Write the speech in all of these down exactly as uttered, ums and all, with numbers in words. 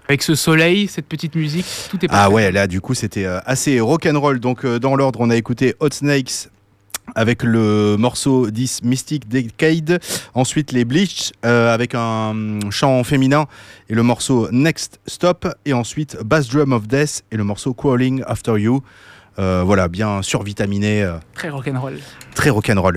Avec ce soleil, cette petite musique, tout est parfait. Ah ouais, là du coup c'était euh, assez rock'n'roll. Donc euh, dans l'ordre, on a écouté Hot Snakes avec le morceau dix Mystic Decade, ensuite les Bleach euh, avec un chant féminin et le morceau Next Stop, et ensuite Bass Drum of Death et le morceau Crawling After You. Euh, voilà, bien survitaminé. Euh, très rock'n'roll. Très rock'n'roll.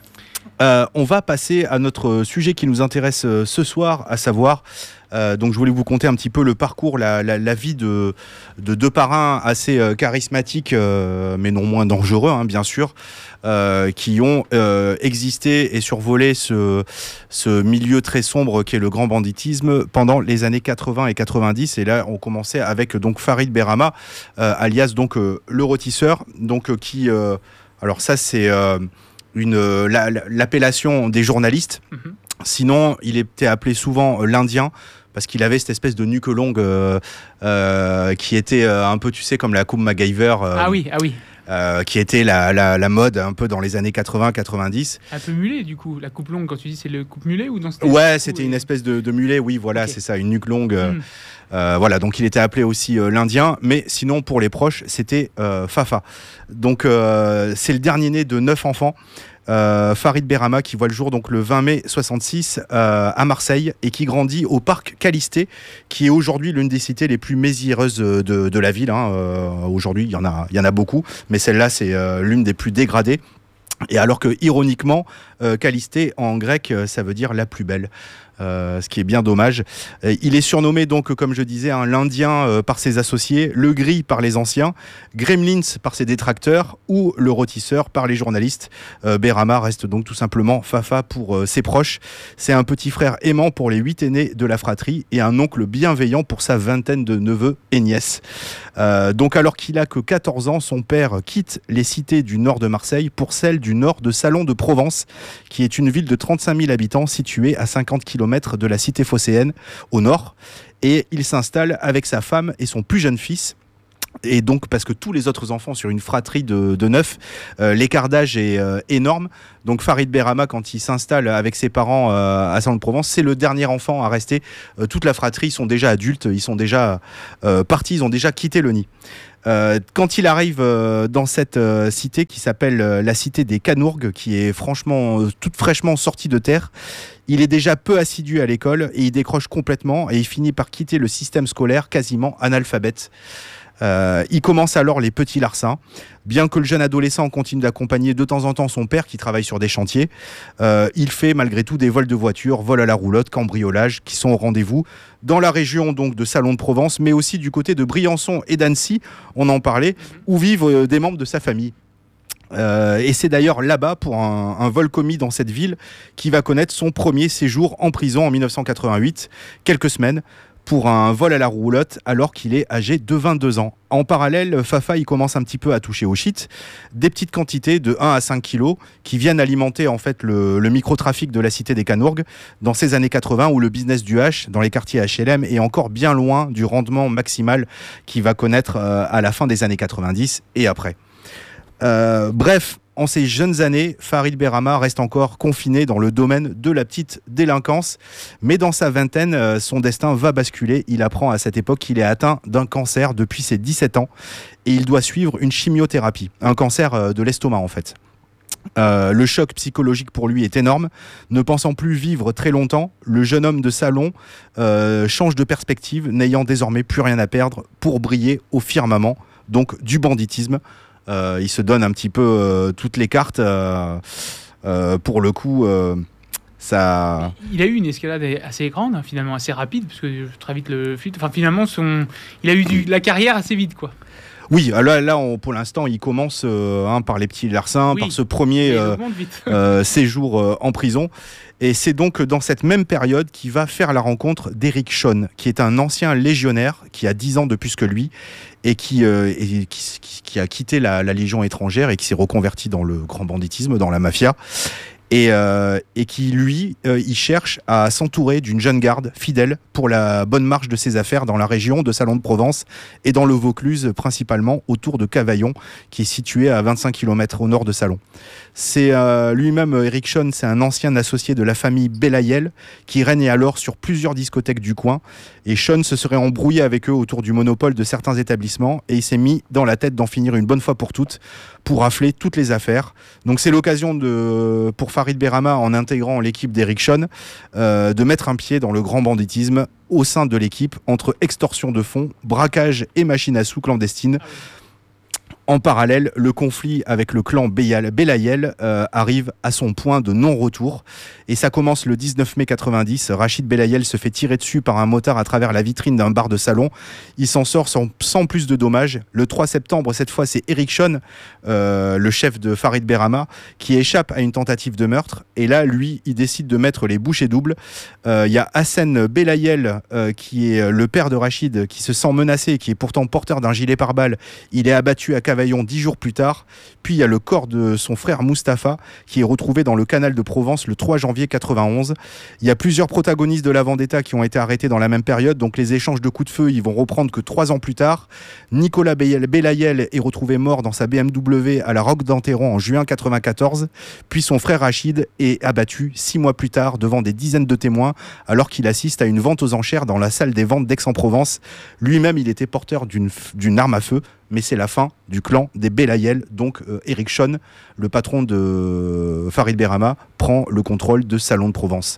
Euh, on va passer à notre sujet qui nous intéresse euh, ce soir, à savoir, euh, donc je voulais vous conter un petit peu le parcours, la, la, la vie de, de deux parrains assez euh, charismatiques, euh, mais non moins dangereux, hein, bien sûr, euh, qui ont euh, existé et survolé ce, ce milieu très sombre qu'est le grand banditisme pendant les années quatre-vingts et quatre-vingt-dix. Et là, on commençait avec donc Farid Berama, euh, alias donc euh, le rôtisseur, donc euh, qui, euh, alors ça c'est euh, Une, la, la, l'appellation des journalistes. Mmh. Sinon, il était appelé souvent euh, l'Indien, parce qu'il avait cette espèce de nuque longue euh, euh, qui était euh, un peu, tu sais, comme la coupe MacGyver. Euh, ah oui, ah oui. Euh, qui était la, la, la mode un peu dans les années quatre-vingts quatre-vingt-dix. Un peu mulet du coup, la coupe longue, quand tu dis c'est le coupe mulet ou dans ce Ouais, c'était et... une espèce de, de mulet, oui, voilà, okay. C'est ça, une nuque longue. Euh, mmh. euh, voilà, donc il était appelé aussi euh, l'Indien, mais sinon pour les proches, c'était euh, Fafa. Donc euh, c'est le dernier né de neuf enfants. Euh, Farid Berama qui voit le jour donc le vingt mai soixante-six euh, à Marseille et qui grandit au parc Calisté, qui est aujourd'hui l'une des cités les plus mésireuses de, de la ville. Hein. Euh, aujourd'hui, il y en a, il y en a beaucoup, mais celle-là, c'est euh, l'une des plus dégradées. Et alors que, ironiquement, euh, Calisté, en grec, ça veut dire la plus belle. Euh, ce qui est bien dommage. Euh, il est surnommé donc, comme je disais, hein, l'Indien euh, par ses associés, le Gris par les anciens, Gremlins par ses détracteurs ou le rôtisseur par les journalistes. Euh, Berama reste donc tout simplement Fafa pour euh, ses proches. C'est un petit frère aimant pour les huit aînés de la fratrie et un oncle bienveillant pour sa vingtaine de neveux et nièces. Euh, donc alors qu'il a que quatorze ans, son père quitte les cités du nord de Marseille pour celle du nord de Salon de Provence, qui est une ville de trente-cinq mille habitants située à cinquante kilomètres de la cité phocéenne au nord, et il s'installe avec sa femme et son plus jeune fils. Et donc parce que tous les autres enfants sur une fratrie de, de neuf, euh, l'écart d'âge est euh, énorme. Donc Farid Berama, quand il s'installe avec ses parents euh, à Salon-de-Provence, c'est le dernier enfant à rester. Euh, toute la fratrie, ils sont déjà adultes, ils sont déjà euh, partis, ils ont déjà quitté le nid. Euh, quand il arrive euh, dans cette euh, cité qui s'appelle euh, la cité des Canourgues, qui est franchement euh, toute fraîchement sortie de terre, il est déjà peu assidu à l'école et il décroche complètement et il finit par quitter le système scolaire quasiment analphabète. Euh, il commence alors les petits larcins. Bien que le jeune adolescent continue d'accompagner de temps en temps son père qui travaille sur des chantiers, euh, il fait malgré tout des vols de voitures, vols à la roulotte, cambriolages qui sont au rendez-vous dans la région donc de Salon de Provence, mais aussi du côté de Briançon et d'Annecy, on en parlait, où vivent euh, des membres de sa famille. Euh, et c'est d'ailleurs là-bas, pour un, un vol commis dans cette ville, qu'il va connaître son premier séjour en prison en dix-neuf cent quatre-vingt-huit, quelques semaines, pour un vol à la roulotte alors qu'il est âgé de vingt-deux ans. En parallèle, Fafa, il commence un petit peu à toucher au shit, des petites quantités de un à cinq kilos qui viennent alimenter en fait le, le microtrafic de la cité des Canourgues dans ces années quatre-vingts où le business du hash dans les quartiers H L M est encore bien loin du rendement maximal qu'il va connaître euh, à la fin des années quatre-vingt-dix et après. Euh, bref, en ces jeunes années, Farid Berama reste encore confiné dans le domaine de la petite délinquance. Mais dans sa vingtaine, euh, son destin va basculer. Il apprend à cette époque qu'il est atteint d'un cancer depuis ses dix-sept ans. Et il doit suivre une chimiothérapie. Un cancer euh, de l'estomac en fait. Euh, le choc psychologique pour lui est énorme. Ne pensant plus vivre très longtemps, le jeune homme de Salon euh, change de perspective, n'ayant désormais plus rien à perdre pour briller au firmament, donc du banditisme. Euh, il se donne un petit peu euh, toutes les cartes. Euh, euh, pour le coup, euh, ça. Il a eu une escalade assez grande, finalement assez rapide, parce que très vite le fut. Enfin, finalement, son, il a eu du, la carrière assez vite, quoi. Oui, là, là on, pour l'instant, il commence euh, hein, par les petits larcins, oui, par ce premier euh, euh, séjour euh, en prison. Et c'est donc dans cette même période qu'il va faire la rencontre d'Eric Shawn, qui est un ancien légionnaire qui a dix ans de plus que lui et qui, euh, et qui, qui, qui a quitté la, la Légion étrangère et qui s'est reconverti dans le grand banditisme, dans la mafia. et, euh, et qui, lui, euh, il cherche à s'entourer d'une jeune garde fidèle pour la bonne marche de ses affaires dans la région de Salon de Provence et dans le Vaucluse, principalement autour de Cavaillon, qui est situé à vingt-cinq kilomètres au nord de Salon. C'est euh, lui-même, Eric Schoen, c'est un ancien associé de la famille Belayel, qui régnait alors sur plusieurs discothèques du coin, et Schoen se serait embrouillé avec eux autour du monopole de certains établissements, et il s'est mis dans la tête d'en finir une bonne fois pour toutes, pour rafler toutes les affaires. Donc c'est l'occasion de, pour Farid Berama, en intégrant l'équipe d'Eric Schoen, euh, de mettre un pied dans le grand banditisme au sein de l'équipe, entre extorsion de fonds, braquage et machine à sous clandestine. Ah oui. En parallèle, le conflit avec le clan Belayel euh, arrive à son point de non-retour. Et ça commence le dix-neuf mai quatre-vingt-dix. Rachid Belayel se fait tirer dessus par un motard à travers la vitrine d'un bar de Salon. Il s'en sort sans, sans plus de dommages. Le trois septembre, cette fois, c'est Eric Schoen, euh, le chef de Farid Berama, qui échappe à une tentative de meurtre. Et là, lui, il décide de mettre les bouchées doubles. Il euh, y a Hassan Belayel, euh, qui est le père de Rachid, qui se sent menacé, qui est pourtant porteur d'un gilet pare-balles. Il est abattu à Cavaillon dix jours plus tard. Puis il y a le corps de son frère Mustapha qui est retrouvé dans le canal de Provence le trois janvier quatre-vingt-onze. Il y a plusieurs protagonistes de la vendetta qui ont été arrêtés dans la même période, donc les échanges de coups de feu ils vont reprendre que trois ans plus tard. Nicolas Belayel est retrouvé mort dans sa B M W à la Roque d'Enterron en juin quatre-vingt-quatorze. Puis son frère Rachid est abattu six mois plus tard devant des dizaines de témoins alors qu'il assiste à une vente aux enchères dans la salle des ventes d'Aix-en-Provence. Lui-même il était porteur d'une, d'une arme à feu, mais c'est la fin du clan des Belayel. Donc euh, Eric Schoen, le patron de Farid Berama, prend le contrôle de Salon de Provence.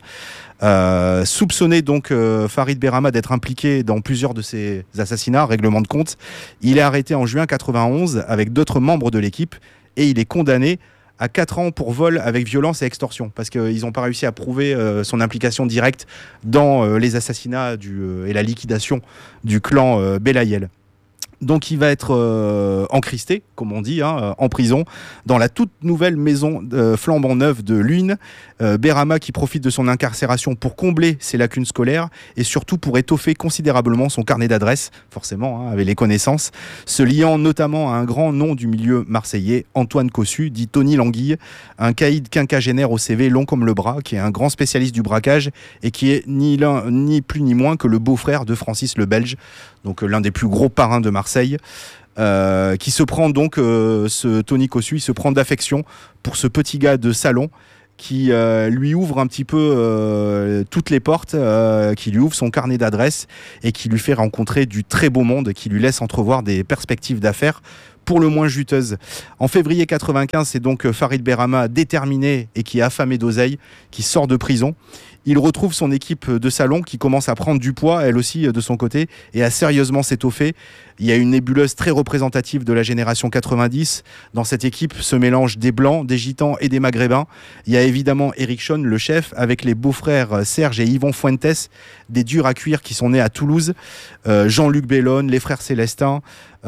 Euh, soupçonné donc euh, Farid Berama d'être impliqué dans plusieurs de ces assassinats, règlement de compte, il est arrêté en juin quatre-vingt-onze avec d'autres membres de l'équipe et il est condamné à quatre ans pour vol avec violence et extorsion, parce qu'ils n'ont pas réussi à prouver euh, son implication directe dans euh, les assassinats du, euh, et la liquidation du clan euh, Belayel. Donc il va être euh, encristé, comme on dit, hein, en prison, dans la toute nouvelle maison euh, flambant neuve de Luynes. Euh, Berama qui profite de son incarcération pour combler ses lacunes scolaires et surtout pour étoffer considérablement son carnet d'adresses, forcément, hein, avec les connaissances, se liant notamment à un grand nom du milieu marseillais, Antoine Cossu, dit Tony Languille, un caïd quinquagénaire au C V long comme le bras, qui est un grand spécialiste du braquage et qui est ni l'un ni plus ni moins que le beau-frère de Francis le Belge, donc l'un des plus gros parrains de Marseille, euh, qui se prend donc, euh, ce Tony Cossu, il se prend d'affection pour ce petit gars de Salon qui euh, lui ouvre un petit peu euh, toutes les portes, euh, qui lui ouvre son carnet d'adresses et qui lui fait rencontrer du très beau monde, qui lui laisse entrevoir des perspectives d'affaires pour le moins juteuses. En février quatre-vingt-quinze, c'est donc Farid Berama déterminé et qui est affamé d'oseille, qui sort de prison. Il retrouve son équipe de Salon qui commence à prendre du poids, elle aussi de son côté, et à sérieusement s'étoffer. Il y a une nébuleuse très représentative de la génération quatre-vingt-dix. Dans cette équipe se mélangent des Blancs, des Gitans et des Maghrébins. Il y a évidemment Eric Schoen, le chef, avec les beaux-frères Serge et Yvon Fuentes, des durs à cuire qui sont nés à Toulouse, euh, Jean-Luc Bellone, les frères Célestin,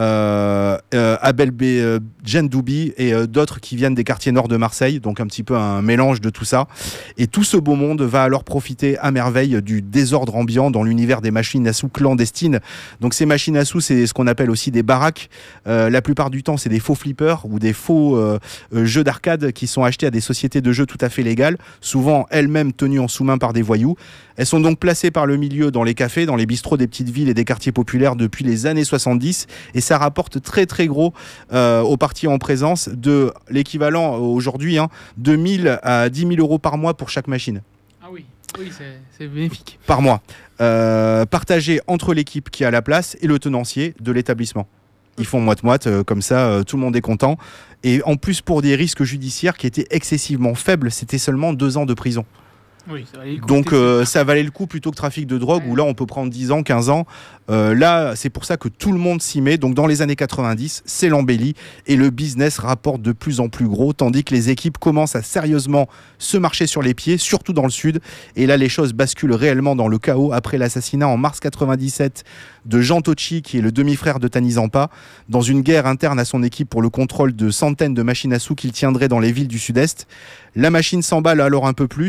euh, euh, Abel B, euh, Gendoubi et euh, d'autres qui viennent des quartiers nord de Marseille, donc un petit peu un mélange de tout ça. Et tout ce beau monde va alors profiter à merveille du désordre ambiant dans l'univers des machines à sous clandestines. Donc ces machines à sous, c'est ce qu'on appelle aussi des baraques. Euh, la plupart du temps, c'est des faux flippers ou des faux euh, euh, jeux d'arcade qui sont achetés à des sociétés de jeux tout à fait légales, souvent elles-mêmes tenues en sous-main par des voyous. Elles sont donc placées par le milieu dans les cafés, dans les bistrots des petites villes et des quartiers populaires depuis les années soixante-dix, et ça rapporte très très gros euh, aux parties en présence, de l'équivalent aujourd'hui hein, de mille à dix mille euros par mois pour chaque machine. Ah oui, oui c'est, c'est bénéfique. Par mois. Euh, partagé entre l'équipe qui a la place et le tenancier de l'établissement. Ils font moite-moite, euh, comme ça euh, tout le monde est content. Et en plus pour des risques judiciaires qui étaient excessivement faibles, c'était seulement deux ans de prison. Oui, ça valait le coup. Donc euh, ça valait le coup plutôt que trafic de drogue, ouais. Où là on peut prendre dix ans, quinze ans. Euh, là c'est pour ça que tout le monde s'y met. Donc dans les années quatre-vingt-dix, c'est l'embellie et le business rapporte de plus en plus gros, tandis que les équipes commencent à sérieusement se marcher sur les pieds, surtout dans le sud. Et là les choses basculent réellement dans le chaos après l'assassinat en mars quatre-vingt-dix-sept de Jean Tocci, qui est le demi-frère de Tani Zampa, dans une guerre interne à son équipe pour le contrôle de centaines de machines à sous qu'il tiendrait dans les villes du sud-est. La machine s'emballe alors un peu plus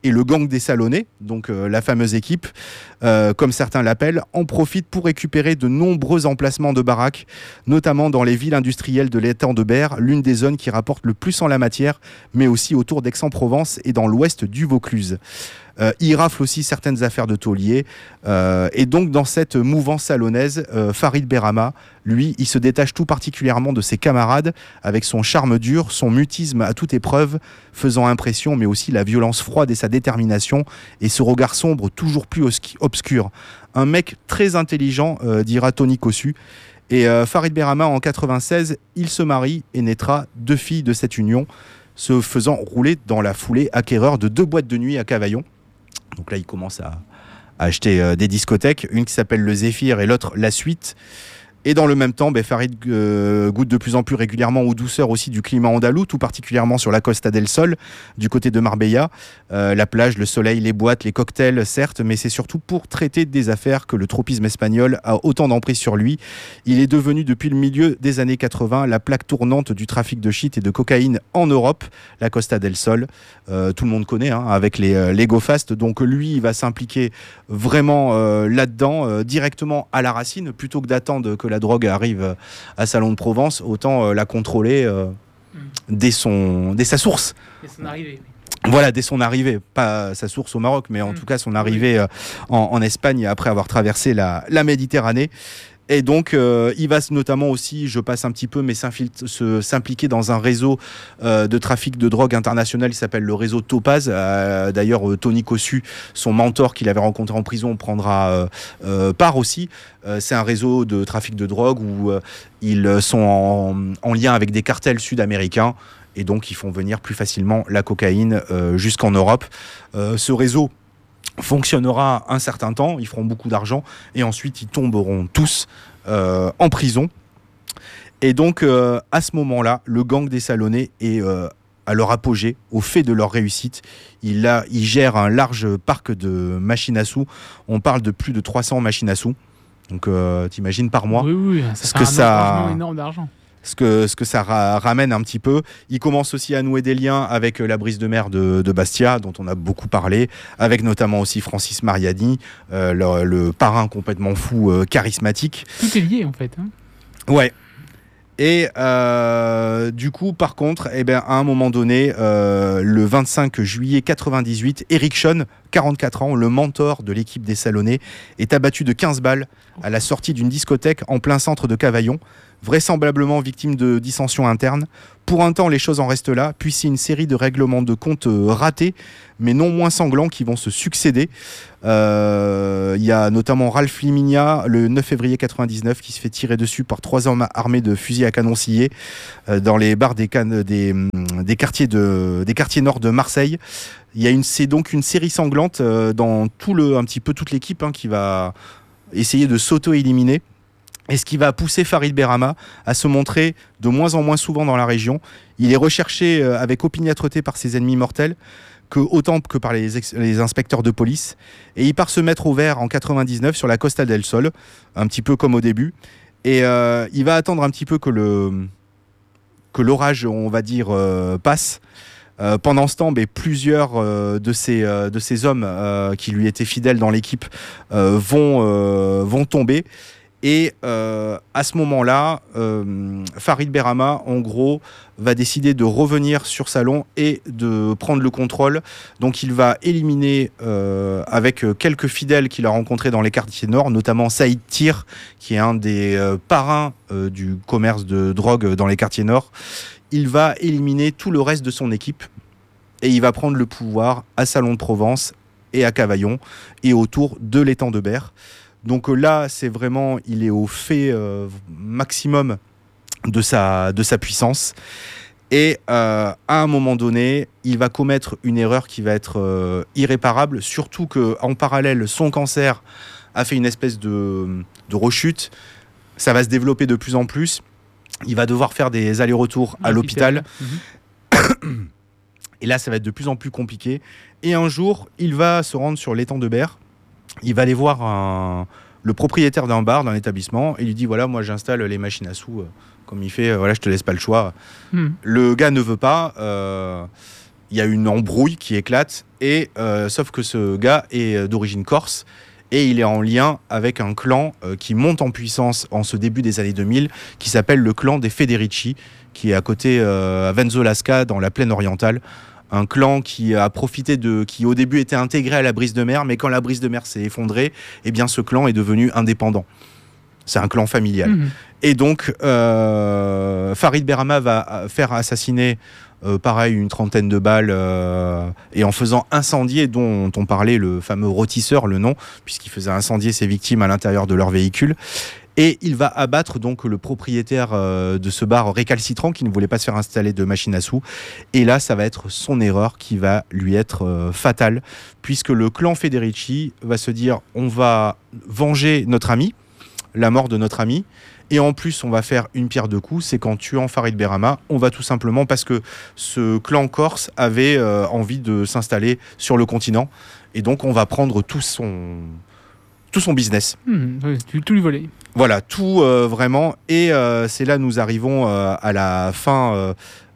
Et le gang des Salonnais, donc euh, la fameuse équipe, euh, comme certains l'appellent, en profite pour récupérer de nombreux emplacements de baraques, notamment dans les villes industrielles de l'étang de Berre, l'une des zones qui rapporte le plus en la matière, mais aussi autour d'Aix-en-Provence et dans l'ouest du Vaucluse. Euh, il rafle aussi certaines affaires de tauliers. Euh, et donc, dans cette mouvance salonnaise, euh, Farid Berama, lui, il se détache tout particulièrement de ses camarades avec son charme dur, son mutisme à toute épreuve, faisant impression, mais aussi la violence froide et sa détermination, et ce regard sombre toujours plus obscur. Un mec très intelligent, euh, dira Tony Cossu. Et euh, Farid Berama, en quatre-vingt-seize, il se marie et naîtra deux filles de cette union, se faisant rouler dans la foulée acquéreur de deux boîtes de nuit à Cavaillon. Donc là, il commence à, à acheter euh, des discothèques, une qui s'appelle le Zéphyr et l'autre la Suite. Et dans le même temps, ben, Farid euh, goûte de plus en plus régulièrement aux douceurs aussi du climat andalou, tout particulièrement sur la Costa del Sol, du côté de Marbella. Euh, la plage, le soleil, les boîtes, les cocktails, certes, mais c'est surtout pour traiter des affaires que le tropisme espagnol a autant d'emprise sur lui. Il est devenu, depuis le milieu des années quatre-vingts, la plaque tournante du trafic de shit et de cocaïne en Europe, la Costa del Sol. Euh, tout le monde connaît, hein, avec les, euh, les go-fast. Donc lui, il va s'impliquer vraiment euh, là-dedans, euh, directement à la racine, plutôt que d'attendre que la drogue arrive à Salon de Provence, autant euh, la contrôler euh, mmh. dès, son, dès sa source. Dès son arrivée. Voilà, dès son arrivée, pas sa source au Maroc, mais en mmh. tout cas son arrivée euh, en, en Espagne après avoir traversé la, la Méditerranée. Et donc, euh, il va notamment aussi, je passe un petit peu, mais se, s'impliquer dans un réseau euh, de trafic de drogue international qui s'appelle le réseau Topaz. Euh, d'ailleurs, euh, Tony Cossu, son mentor qu'il avait rencontré en prison, prendra euh, euh, part aussi. Euh, c'est un réseau de trafic de drogue où euh, ils sont en, en lien avec des cartels sud-américains. Et donc, ils font venir plus facilement la cocaïne euh, jusqu'en Europe. Euh, ce réseau fonctionnera un certain temps, ils feront beaucoup d'argent et ensuite ils tomberont tous euh, en prison. Et donc euh, à ce moment-là, le gang des Salonnais est euh, à leur apogée, au fait de leur réussite. Il, a, il gère un large parc de machines à sous. On parle de plus de trois cents machines à sous. Donc euh, t'imagines par mois. Oui, oui, ça ce fait que un ça énorme d'argent. Ce que, ce que ça ra- ramène un petit peu. Il commence aussi à nouer des liens avec la brise de mer de, de Bastia, dont on a beaucoup parlé, avec notamment aussi Francis Mariani, euh, le, le parrain complètement fou, euh, charismatique. Tout est lié en fait. Hein. Ouais. Et euh, du coup, par contre, eh ben, à un moment donné, euh, le vingt-cinq juillet quatre-vingt-dix-huit, Eric Sean, quarante-quatre ans, le mentor de l'équipe des Salonnais, est abattu de quinze balles à la sortie d'une discothèque en plein centre de Cavaillon, vraisemblablement victime de dissensions internes. Pour un temps, les choses en restent là, puis c'est une série de règlements de comptes euh, ratés, mais non moins sanglants, qui vont se succéder. Il euh, y a notamment Ralph Liminia, le neuf février quatre-vingt-dix-neuf, qui se fait tirer dessus par trois hommes armés de fusils à canon sciés euh, dans les bars des, can- des, des, quartiers de, des quartiers nord de Marseille. Il y a une, c'est donc une série sanglante euh, dans tout le, un petit peu toute l'équipe hein, qui va essayer de s'auto-éliminer. Et ce qui va pousser Farid Berama à se montrer de moins en moins souvent dans la région. Il est recherché euh, avec opiniâtreté par ses ennemis mortels, que, autant que par les, ex- les inspecteurs de police. Et il part se mettre au vert en quatre-vingt-dix-neuf sur la Costa del Sol, un petit peu comme au début. Et euh, il va attendre un petit peu que, le, que l'orage, on va dire, euh, passe. Euh, pendant ce temps, mais plusieurs euh, de, ces, euh, de ces hommes euh, qui lui étaient fidèles dans l'équipe euh, vont, euh, vont tomber. Et euh, à ce moment-là, euh, Farid Berama, en gros, va décider de revenir sur Salon et de prendre le contrôle. Donc il va éliminer, euh, avec quelques fidèles qu'il a rencontrés dans les quartiers nord, notamment Saïd Tir, qui est un des euh, parrains euh, du commerce de drogue dans les quartiers nord. Il va éliminer tout le reste de son équipe et il va prendre le pouvoir à Salon de Provence et à Cavaillon et autour de l'étang de Berre. Donc là, c'est vraiment, il est au fait euh, maximum de sa, de sa puissance. Et euh, à un moment donné, il va commettre une erreur qui va être euh, irréparable, surtout qu'en parallèle, son cancer a fait une espèce de, de rechute. Ça va se développer de plus en plus. Il va devoir faire des allers-retours à l'hôpital. Mmh. Et là, ça va être de plus en plus compliqué. Et un jour, il va se rendre sur l'étang de Berre. Il va aller voir un, le propriétaire d'un bar, d'un établissement, et lui dit voilà, moi j'installe les machines à sous, euh, comme il fait, euh, voilà, je te laisse pas le choix. Mm. Le gars ne veut pas, euh, il y a une embrouille qui éclate, et euh, sauf que ce gars est d'origine corse, et il est en lien avec un clan euh, qui monte en puissance en ce début des années deux mille, qui s'appelle le clan des Federici, qui est à côté euh, à Venzolasca, dans la plaine orientale. Un clan qui a profité de, qui au début était intégré à la brise de mer, mais quand la brise de mer s'est effondrée, eh bien ce clan est devenu indépendant. C'est un clan familial. Mmh. Et donc, euh, Farid Berama va faire assassiner, euh, pareil, une trentaine de balles, euh, et en faisant incendier, dont on parlait, le fameux rôtisseur, le nom, puisqu'il faisait incendier ses victimes à l'intérieur de leur véhicule. Et il va abattre donc le propriétaire euh, de ce bar récalcitrant qui ne voulait pas se faire installer de machine à sous. Et là, ça va être son erreur qui va lui être euh, fatale, puisque le clan Federici va se dire on va venger notre ami, la mort de notre ami, et en plus on va faire une pierre deux coups, c'est qu'en tuant Farid Berama, on va tout simplement, parce que ce clan corse avait euh, envie de s'installer sur le continent, et donc on va prendre tout son... tout son business. Mmh, tout, tout lui voler. Voilà, tout euh, vraiment. Et euh, c'est là nous arrivons euh, à la fin, euh,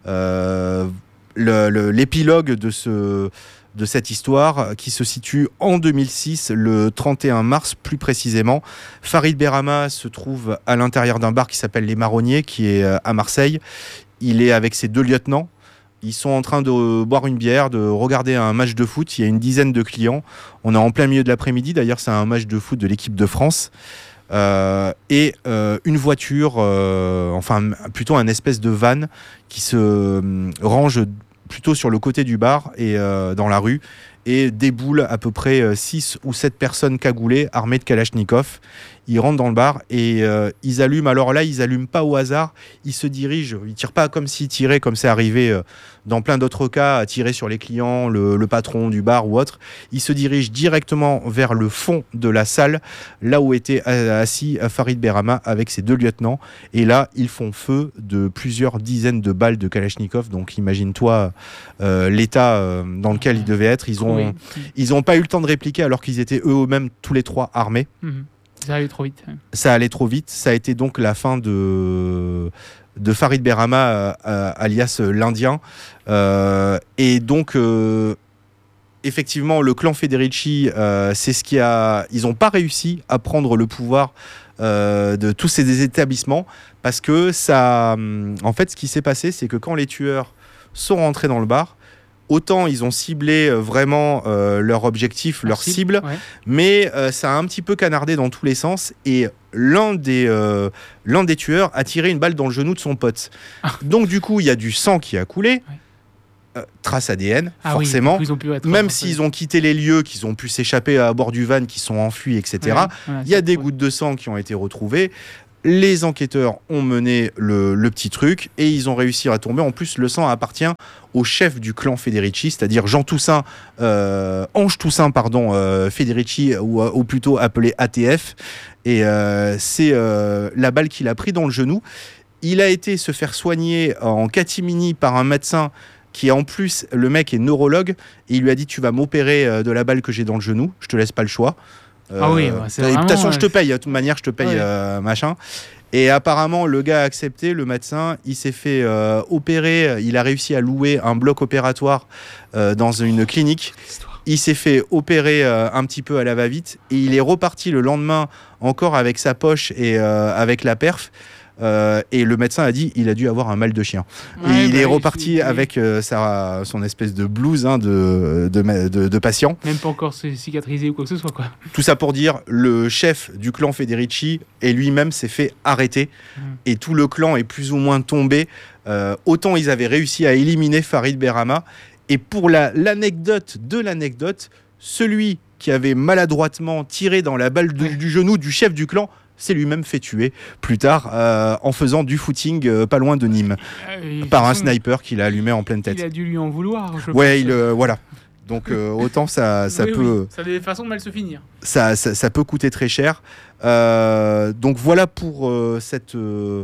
euh, le, le, l'épilogue de, ce, de cette histoire qui se situe en deux mille six, le trente et un mars plus précisément. Farid Berama se trouve à l'intérieur d'un bar qui s'appelle Les Marronniers, qui est à Marseille. Il est avec ses deux lieutenants. Ils sont en train de boire une bière, de regarder un match de foot. Il y a une dizaine de clients. On est en plein milieu de l'après-midi. D'ailleurs, c'est un match de foot de l'équipe de France. Euh, et euh, une voiture, euh, enfin plutôt un espèce de van qui se euh, range plutôt sur le côté du bar et euh, dans la rue, et déboule à peu près six ou sept personnes cagoulées, armées de Kalachnikov. Ils rentrent dans le bar et euh, ils allument. Alors là, ils allument pas au hasard. Ils se dirigent. Ils tirent pas comme s'ils tiraient, comme c'est arrivé euh, dans plein d'autres cas, à tirer sur les clients, le, le patron du bar ou autre. Ils se dirigent directement vers le fond de la salle, là où était assis Farid Berama avec ses deux lieutenants. Et là, ils font feu de plusieurs dizaines de balles de Kalachnikov. Donc, imagine-toi euh, l'état euh, dans lequel ils devaient être. Ils ont, oui. ils ont pas eu le temps de répliquer alors qu'ils étaient eux-mêmes tous les trois armés. Mmh. Ça allait trop vite. Ça allait trop vite. Ça a été donc la fin de, de Farid Berama, euh, alias l'Indien. Euh, et donc, euh, effectivement, le clan Federici, euh, c'est ce qui a... Ils n'ont pas réussi à prendre le pouvoir euh, de tous ces établissements, parce que ça... En fait, ce qui s'est passé, c'est que quand les tueurs sont rentrés dans le bar, autant ils ont ciblé vraiment euh, leur objectif, leur cible, cible ouais. mais euh, ça a un petit peu canardé dans tous les sens, et l'un des, euh, l'un des tueurs a tiré une balle dans le genou de son pote. Ah. Donc du coup, il y a du sang qui a coulé, ouais. euh, trace A D N, ah forcément, oui, même s'ils ont quitté les lieux, qu'ils ont pu s'échapper à bord du van, qu'ils sont enfuis, et cetera. Ouais, voilà, il y a des gouttes de sang qui ont été retrouvées. Les enquêteurs ont mené le, le petit truc et ils ont réussi à tomber. En plus, le sang appartient au chef du clan Federici, c'est-à-dire Jean Toussaint, euh, Ange Toussaint, pardon, euh, Federici, ou, ou plutôt appelé A T F. Et euh, c'est euh, la balle qu'il a pris dans le genou. Il a été se faire soigner en catimini par un médecin qui, en plus, le mec est neurologue. Et il lui a dit: tu vas m'opérer de la balle que j'ai dans le genou, je te laisse pas le choix. Euh, ah oui, bah, c'est de toute façon, ouais. je te paye. De toute manière, je te paye, ouais. euh, machin. Et apparemment, le gars a accepté, le médecin. Il s'est fait euh, opérer. Il a réussi à louer un bloc opératoire euh, dans une clinique. Il s'est fait opérer euh, un petit peu à la va-vite. Et il est reparti le lendemain encore avec sa poche et euh, avec la perf. Euh, et le médecin a dit il a dû avoir un mal de chien. Ouais, et il bah est reparti oui, avec euh, sa, son espèce de blouse hein, de, de, de, de patient. Même pas encore cicatrisé ou quoi que ce soit. Quoi. Tout ça pour dire, le chef du clan Federici et lui-même s'est fait arrêter. Mmh. Et tout le clan est plus ou moins tombé. Euh, autant ils avaient réussi à éliminer Farid Berama. Et pour la, l'anecdote de l'anecdote, celui qui avait maladroitement tiré dans la balle de, ouais. du genou du chef du clan s'est lui-même fait tuer plus tard euh, en faisant du footing euh, pas loin de Nîmes euh, par un sniper qui l'a allumé en pleine tête. Il a dû lui en vouloir. Je ouais, pense. il euh, voilà. Donc euh, autant ça, ça oui, peut. Oui. Ça a des façons de mal se finir. Ça, ça, ça peut coûter très cher. Euh, donc voilà pour euh, cette. Euh,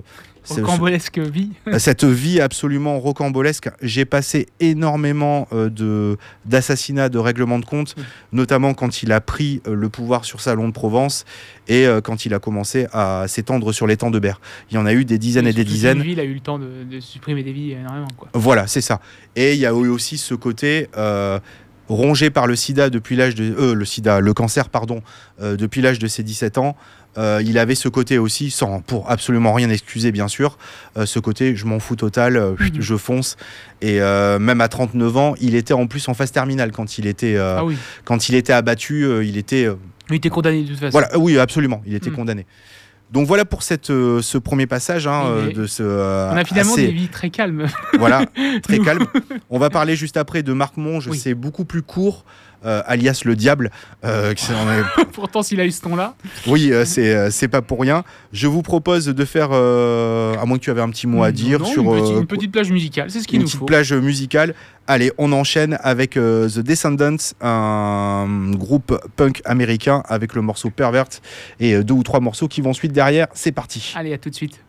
rocambolesque vie. Cette vie absolument rocambolesque. J'ai passé énormément euh, de, d'assassinats, de règlements de compte, oui. notamment quand il a pris euh, le pouvoir sur Salon de Provence et euh, quand il a commencé à s'étendre sur l'étang de Berre. Il y en a eu des dizaines oui, et des dizaines. Vie, il a eu le temps de, de supprimer des vies énormément. Quoi. Voilà, c'est ça. Et il y a eu aussi ce côté... Euh, rongé par le sida depuis l'âge de euh, le sida le cancer pardon euh, depuis l'âge de ses dix-sept ans, euh, il avait ce côté aussi, sans pour absolument rien excuser bien sûr, euh, ce côté je m'en fous total, euh, mmh. je fonce, et euh, même à trente-neuf ans il était en plus en phase terminale quand il était euh, ah oui. quand il était abattu, euh, il était euh, il était condamné de toute façon. Voilà, oui absolument, il était mmh. condamné. Donc voilà pour cette, euh, ce premier passage hein, euh, de ce. Euh, on a finalement assez... des vies très calmes. Voilà, très calmes. On va parler juste après de Marc Monge. Oui. C'est beaucoup plus court, euh, alias le diable. Euh, est... Pourtant, s'il a eu ce ton-là. Oui, euh, c'est euh, c'est pas pour rien. Je vous propose de faire, euh, à moins que tu avais un petit mot à dire non, sur une petite, euh, une petite plage musicale. C'est ce qu'il nous faut. Une petite plage musicale. Allez, on enchaîne avec euh, The Descendants, un groupe punk américain avec le morceau Pervert et euh, deux ou trois morceaux qui vont suite derrière. C'est parti. Allez, à tout de suite.